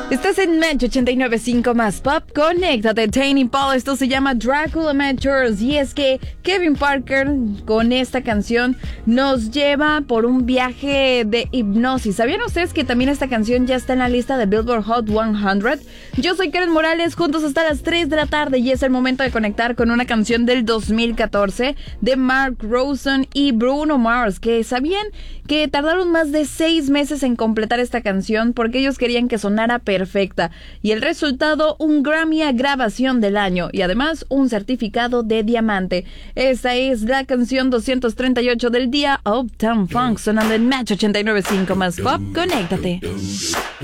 Estás en Match 89.5 más Pop. Conéctate, Tiny Paul. Esto se llama Dracula Matchers. Y es que Kevin Parker con esta canción nos lleva por un viaje de hipnosis. ¿Sabían ustedes que también esta canción ya está en la lista de Billboard Hot 100? Yo soy Karen Morales, juntos hasta las 3 de la tarde. Y es el momento de conectar con una canción del 2014 de Mark Ronson y Bruno Mars. Que sabían que tardaron más de 6 meses en completar esta canción porque ellos querían que sonara perfecta, y el resultado, un Grammy a grabación del año y además un certificado de diamante. Esta es la canción 238 del día, Uptown Funk, sonando en Match 89.5 más Pop. Conéctate.